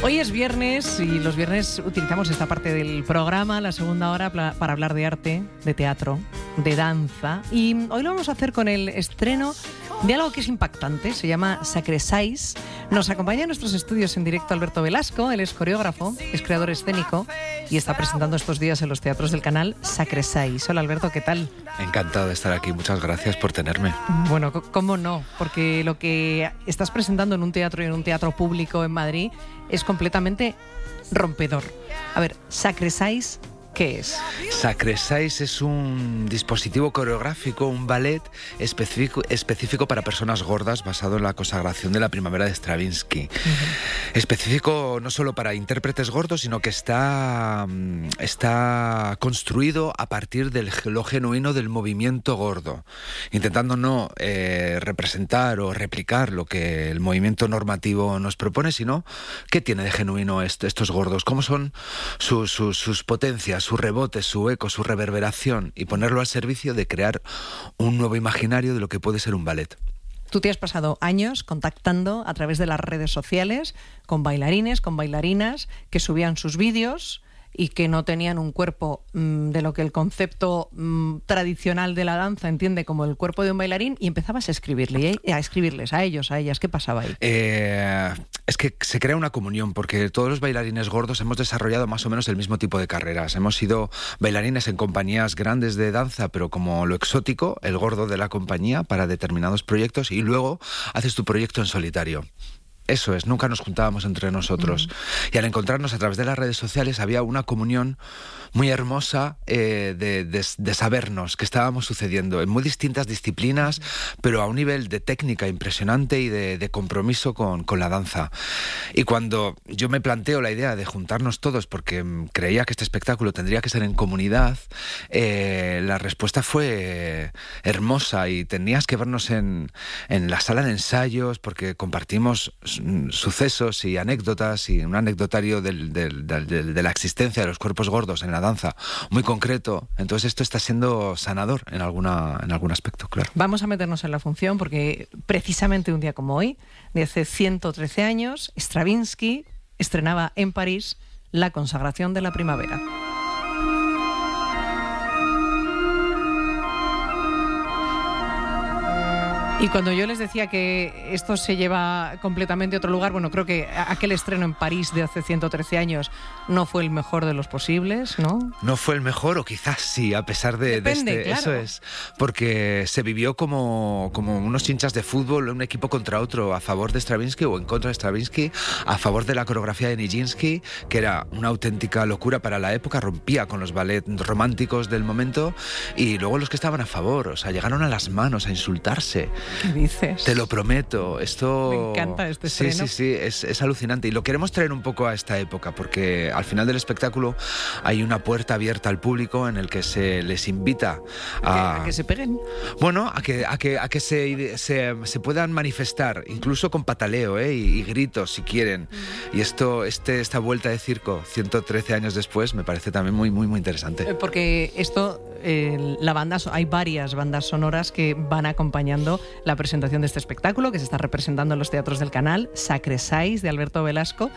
Hoy es viernes y los viernes utilizamos esta parte del programa, la segunda hora, para hablar de arte, de teatro, de danza. Y hoy lo vamos a hacer con el estreno de algo que es impactante, se llama Sacresais. Nos acompaña en nuestros estudios en directo Alberto Velasco, él es coreógrafo, es creador escénico y está presentando estos días en los teatros del canal Sacresais. Hola Alberto, ¿qué tal? Encantado de estar aquí, muchas gracias por tenerme. Bueno, ¿cómo no? Porque lo que estás presentando en un teatro y en un teatro público en Madrid es completamente rompedor. A ver, Sacresais, ¿qué es? Sacresais es un dispositivo coreográfico, un ballet específico para personas gordas basado en la consagración de la primavera de Stravinsky. Específico no solo para intérpretes gordos, sino que está construido a partir de lo genuino del movimiento gordo, intentando no representar o replicar lo que el movimiento normativo nos propone, sino qué tiene de genuino estos gordos, cómo son sus potencias, su rebote, su eco, su reverberación, y ponerlo al servicio de crear un nuevo imaginario de lo que puede ser un ballet. Tú te has pasado años contactando a través de las redes sociales con bailarines, con bailarinas que subían sus vídeos y que no tenían un cuerpo de lo que el concepto tradicional de la danza entiende como el cuerpo de un bailarín, y empezabas a escribirles a ellos, a ellas. ¿Qué pasaba ahí? Es que se crea una comunión, porque todos los bailarines gordos hemos desarrollado más o menos el mismo tipo de carreras. Hemos sido bailarines en compañías grandes de danza, pero como lo exótico, el gordo de la compañía para determinados proyectos, y luego haces tu proyecto en solitario. Eso es, nunca nos juntábamos entre nosotros. Y al encontrarnos a través de las redes sociales había una comunión muy hermosa de sabernos qué estábamos sucediendo en muy distintas disciplinas, pero a un nivel de técnica impresionante y de compromiso con la danza. Y cuando yo me planteo la idea de juntarnos todos, porque creía que este espectáculo tendría que ser en comunidad, la respuesta fue hermosa, y tenías que vernos en la sala de ensayos, porque compartimos sucesos y anécdotas y un anecdotario de la existencia de los cuerpos gordos en la danza muy concreto. Entonces esto está siendo sanador en algún aspecto, claro. Vamos a meternos en la función, porque precisamente un día como hoy, de hace 113 años, Stravinsky estrenaba en París La consagración de la primavera. Y cuando yo les decía que esto se lleva completamente a otro lugar, bueno, creo que aquel estreno en París de hace 113 años no fue el mejor de los posibles, ¿no? No fue el mejor, o quizás sí, a pesar de Depende, claro. Eso es, porque se vivió como unos hinchas de fútbol, un equipo contra otro, a favor de Stravinsky o en contra de Stravinsky, a favor de la coreografía de Nijinsky, que era una auténtica locura para la época, rompía con los ballets románticos del momento, y luego los que estaban a favor, o sea, llegaron a las manos a insultarse. ¿Qué dices? Te lo prometo, esto... Me encanta este estreno. Sí, es alucinante, y lo queremos traer un poco a esta época, porque al final del espectáculo hay una puerta abierta al público en el que se les invita a que se peguen. Bueno, a que se puedan manifestar, incluso con pataleo, y gritos si quieren. Y esta vuelta de circo 113 años después me parece también muy, muy, muy interesante. Porque esto, hay varias bandas sonoras que van acompañando la presentación de este espectáculo, que se está representando en los teatros del canal, Sacresais, de Alberto Velasco.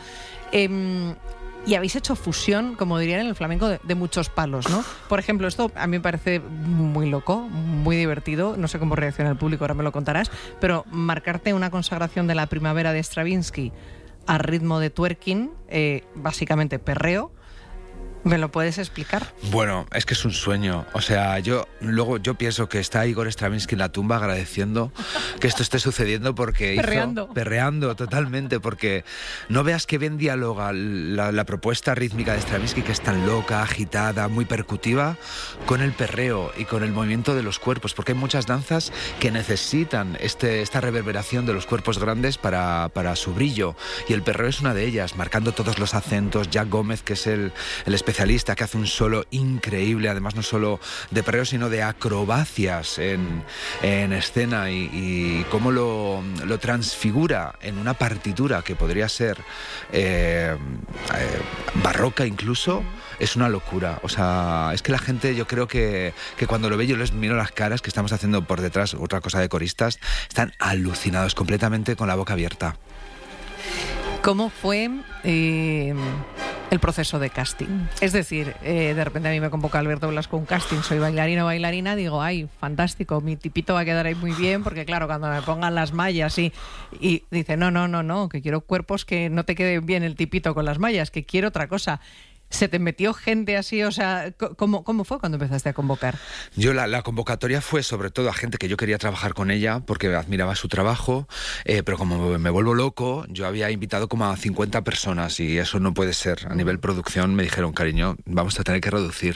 Y habéis hecho fusión, como dirían en el flamenco, de muchos palos, ¿no? Por ejemplo, esto a mí me parece muy loco, muy divertido. No sé cómo reacciona el público, ahora me lo contarás. Pero marcarte una consagración de la primavera de Stravinsky a ritmo de twerking, básicamente perreo, ¿me lo puedes explicar? Bueno, es que es un sueño. O sea, yo pienso que está Igor Stravinsky en la tumba agradeciendo que esto esté sucediendo, porque perreando totalmente, porque no veas que bien dialoga la propuesta rítmica de Stravinsky, que es tan loca, agitada, muy percutiva, con el perreo y con el movimiento de los cuerpos, porque hay muchas danzas que necesitan esta reverberación de los cuerpos grandes para su brillo, y el perreo es una de ellas, marcando todos los acentos. Jack Gómez, que es el especialista, que hace un solo increíble, además no solo de perreo, sino de acrobacias en escena, y cómo lo transfigura en una partitura que podría ser barroca incluso. Es una locura. O sea, es que la gente, yo creo que cuando lo ve, yo les miro las caras, que estamos haciendo por detrás otra cosa de coristas, están alucinados completamente, con la boca abierta. ¿Cómo fue el proceso de casting? Es decir, de repente a mí me convoca Alberto Velasco un casting, soy bailarina o bailarina, digo, ay, fantástico, mi tipito va a quedar ahí muy bien, porque claro, cuando me pongan las mallas y dice, no, que quiero cuerpos que no te quede bien el tipito con las mallas, que quiero otra cosa. ¿Se te metió gente así? O sea, ¿cómo fue cuando empezaste a convocar? Yo la convocatoria fue sobre todo a gente que yo quería trabajar con ella porque admiraba su trabajo, pero como me vuelvo loco, yo había invitado como a 50 personas y eso no puede ser. A nivel producción me dijeron, cariño, vamos a tener que reducir.